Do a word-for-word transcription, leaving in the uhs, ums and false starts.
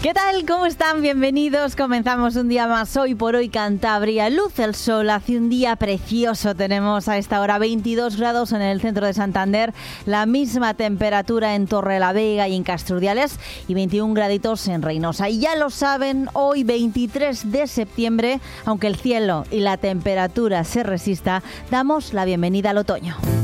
¿Qué tal? ¿Cómo están? Bienvenidos. Comenzamos un día más. Hoy por hoy Cantabria. Luce el sol. Hace un día precioso. Tenemos a esta hora veintidós grados en el centro de Santander. La misma temperatura en Torrelavega y en Castrudiales. Y veintiún graditos en Reynosa. Y ya lo saben, hoy veintitrés de septiembre, aunque el cielo y la temperatura se resista, damos la bienvenida al otoño.